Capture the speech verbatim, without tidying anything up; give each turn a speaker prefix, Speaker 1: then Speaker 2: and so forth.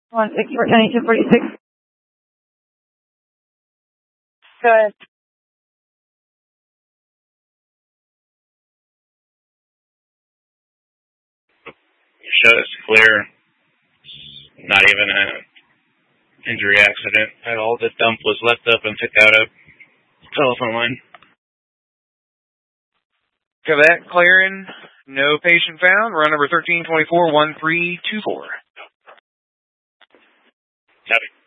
Speaker 1: one six four ninety two forty six. Go ahead.
Speaker 2: You showed us clear. Not even an injury accident at all. The dump was left up and took out a telephone line.
Speaker 3: Quebec clearing. No patient found. Run number thirteen twenty-four one three two four.
Speaker 2: Copy.